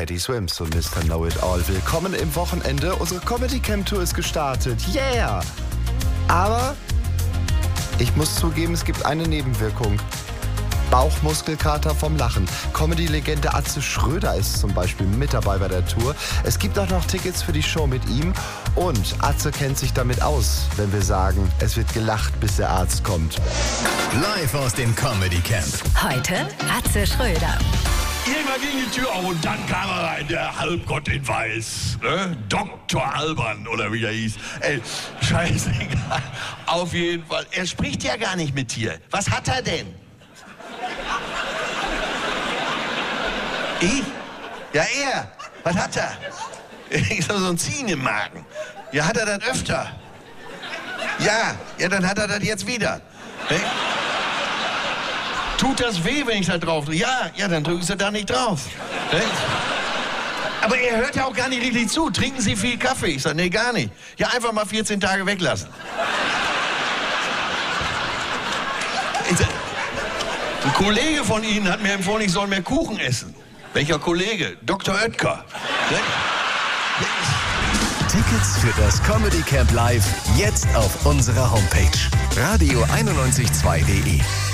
Teddy Swims und Mr. Know-It-All. Willkommen im Wochenende. Unsere Comedy Camp Tour ist gestartet. Yeah! Aber ich muss zugeben, es gibt eine Nebenwirkung. Bauchmuskelkater vom Lachen. Comedy-Legende Atze Schröder ist zum Beispiel mit dabei bei der Tour. Es gibt auch noch Tickets für die Show mit ihm. Und Atze kennt sich damit aus, wenn wir sagen, es wird gelacht, bis der Arzt kommt. Live aus dem Comedy Camp. Heute Atze Schröder. Irgendwann ging die Tür auf und dann kam er rein, der Halbgott in Weiß. Ne? Dr. Alban oder wie er hieß. Ey, scheißegal. Auf jeden Fall. Er spricht ja gar nicht mit dir. Was hat er denn? Ich? Ja, er. Was hat er? Ich so ein Ziehen im Magen. Ja, hat er das öfter? Ja, dann hat er das jetzt wieder. Ne? Tut das weh, wenn ich da drauf drücke? Ja, dann drücken Sie da nicht drauf. Ne? Aber er hört ja auch gar nicht richtig zu. Trinken Sie viel Kaffee? Ich sage, nee, gar nicht. Ja, einfach mal 14 Tage weglassen. Ein Kollege von Ihnen hat mir empfohlen, ich soll mehr Kuchen essen. Welcher Kollege? Dr. Oetker. Ne? Tickets für das Comedy Camp Live jetzt auf unserer Homepage radio912.de.